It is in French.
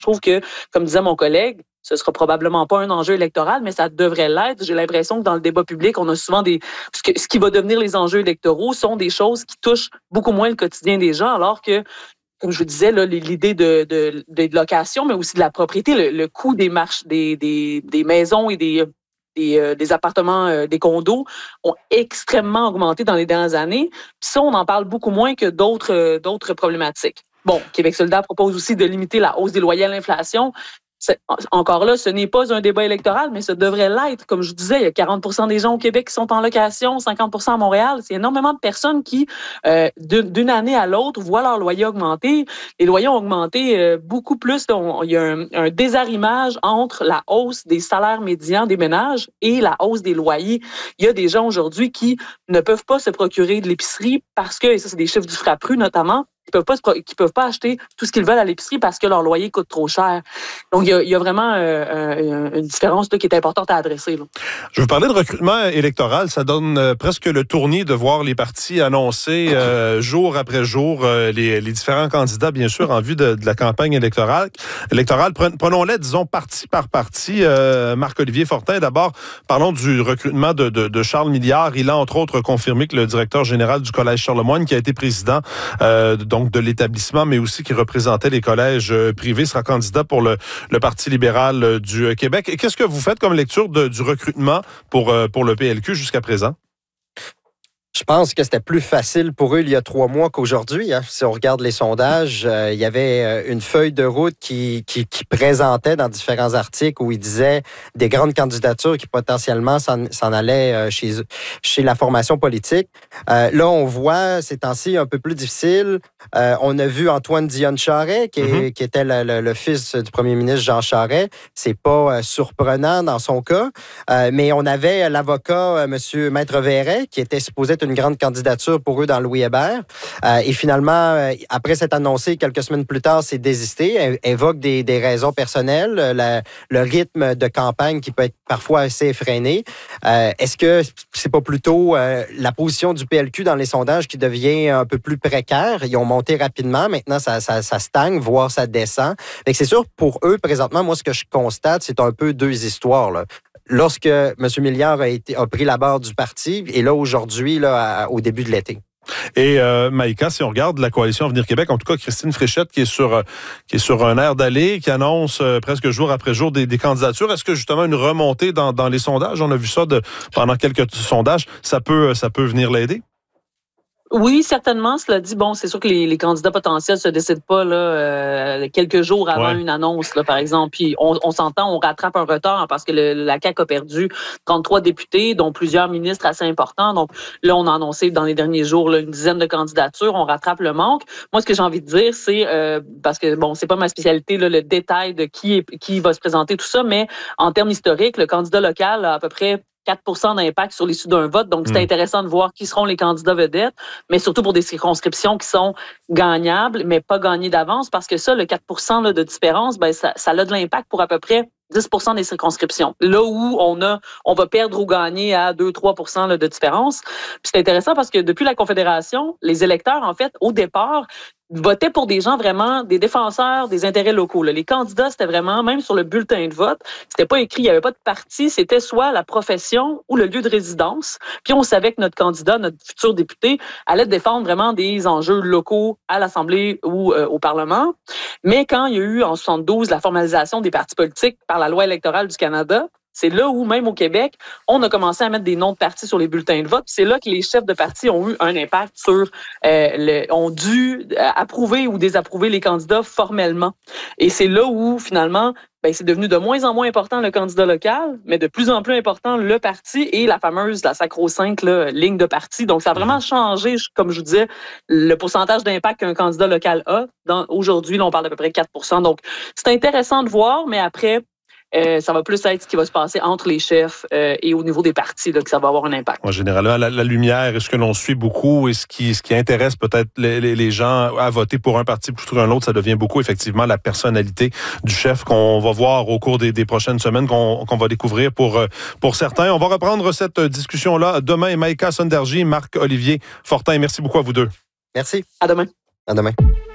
Je trouve que, comme disait mon collègue, ce sera probablement pas un enjeu électoral, mais ça devrait l'être. J'ai l'impression que dans le débat public, on a souvent ce qui va devenir les enjeux électoraux sont des choses qui touchent beaucoup moins le quotidien des gens, alors que, comme je vous disais, là, l'idée de location, mais aussi de la propriété, le coût des maisons et des appartements, des condos ont extrêmement augmenté dans les dernières années. Puis ça, on en parle beaucoup moins que d'autres problématiques. Bon, Québec solidaire propose aussi de limiter la hausse des loyers à l'inflation. Encore là, ce n'est pas un débat électoral, mais ça devrait l'être. Comme je vous disais, il y a 40% des gens au Québec qui sont en location, 50% à Montréal. C'est énormément de personnes qui, d'une année à l'autre, voient leur loyer augmenter. Les loyers ont augmenté beaucoup plus. Il y a un désarrimage entre la hausse des salaires médians des ménages et la hausse des loyers. Il y a des gens aujourd'hui qui ne peuvent pas se procurer de l'épicerie parce que, et ça c'est des chiffres du Frappru notamment, qui peuvent pas acheter tout ce qu'ils veulent à l'épicerie parce que leur loyer coûte trop cher. Donc, il y a vraiment une différence là, qui est importante à adresser. Là. Je veux parler de recrutement électoral. Ça donne presque le tournis de voir les partis annoncer jour après jour les différents candidats, bien sûr, en vue de la campagne électorale. Prenons-les, disons, parti par parti. Marc-Olivier Fortin, d'abord, parlons du recrutement de Charles Milliard. Il a, entre autres, confirmé que le directeur général du Collège Charlemagne, qui a été président donc de l'établissement, mais aussi qui représentait les collèges privés, sera candidat pour le Parti libéral du Québec. Et qu'est-ce que vous faites comme lecture du recrutement pour le PLQ jusqu'à présent? Je pense que c'était plus facile pour eux il y a 3 mois qu'aujourd'hui. Hein. Si on regarde les sondages, il y avait une feuille de route qui présentait dans différents articles où il disait des grandes candidatures qui potentiellement s'en allaient chez la formation politique. Là, on voit ces temps-ci un peu plus difficile. On a vu Antoine Dion-Charest, qui était le fils du premier ministre Jean Charest. C'est pas surprenant dans son cas. Mais on avait l'avocat, M. Maître Verret, qui était supposé être une grande candidature pour eux dans Louis Hébert. Et finalement, après s'être annoncé quelques semaines plus tard, c'est désisté. Évoque des raisons personnelles, le rythme de campagne qui peut être parfois assez effréné. Est-ce que c'est pas plutôt la position du PLQ dans les sondages qui devient un peu plus précaire? Ils ont monté rapidement. Maintenant, ça stagne, voire ça descend. Fait que c'est sûr, pour eux, présentement, moi, ce que je constate, c'est un peu 2 histoires, là. Lorsque M. Milliard a pris la barre du parti, et là, aujourd'hui, là, au début de l'été. Et Maïka, si on regarde la coalition Avenir Québec, en tout cas Christine Fréchette qui est sur un air d'aller, qui annonce presque jour après jour des candidatures. Est-ce que justement une remontée dans les sondages, on a vu ça pendant quelques sondages, ça peut venir l'aider? Oui, certainement. Cela dit, bon, c'est sûr que les candidats potentiels se décident pas là quelques jours avant une annonce, là, par exemple. Puis on s'entend, on rattrape un retard parce que la CAQ a perdu 33 députés, dont plusieurs ministres assez importants. Donc là, on a annoncé dans les derniers jours là, une dizaine de candidatures. On rattrape le manque. Moi, ce que j'ai envie de dire, c'est parce que bon, c'est pas ma spécialité là, le détail de qui va se présenter tout ça, mais en termes historiques, le candidat local a à peu près 4% d'impact sur l'issue d'un vote. Donc, c'est intéressant de voir qui seront les candidats vedettes, mais surtout pour des circonscriptions qui sont gagnables, mais pas gagnées d'avance, parce que ça, le 4% là, de différence, ben, ça a de l'impact pour à peu près 10% des circonscriptions. Là où on va perdre ou gagner à 2-3% là, de différence. Puis c'est intéressant parce que depuis la Confédération, les électeurs, en fait, au départ, votaient pour des gens vraiment, des défenseurs des intérêts locaux. Là. Les candidats, c'était vraiment, même sur le bulletin de vote, c'était pas écrit, il n'y avait pas de parti, c'était soit la profession ou le lieu de résidence. Puis on savait que notre candidat, notre futur député, allait défendre vraiment des enjeux locaux à l'Assemblée ou au Parlement. Mais quand il y a eu en 72 la formalisation des partis politiques par la loi électorale du Canada, c'est là où, même au Québec, on a commencé à mettre des noms de partis sur les bulletins de vote. C'est là que les chefs de partis ont eu un impact ont dû approuver ou désapprouver les candidats formellement. Et c'est là où, finalement, ben, c'est devenu de moins en moins important le candidat local, mais de plus en plus important le parti et la sacro-sainte ligne de parti. Donc, ça a vraiment changé, comme je vous disais, le pourcentage d'impact qu'un candidat local a. Aujourd'hui, là, on parle d'à peu près 4%. Donc, c'est intéressant de voir, mais après, ça va plus être ce qui va se passer entre les chefs et au niveau des partis là, que ça va avoir un impact. En général, la lumière, est-ce que l'on suit beaucoup et ce qui intéresse peut-être les gens à voter pour un parti plutôt qu'un autre, ça devient beaucoup effectivement la personnalité du chef qu'on va voir au cours des prochaines semaines, qu'on va découvrir pour certains. On va reprendre cette discussion-là demain. Maïka Sonderji, Marc-Olivier Fortin, merci beaucoup à vous deux. Merci. À demain. À demain.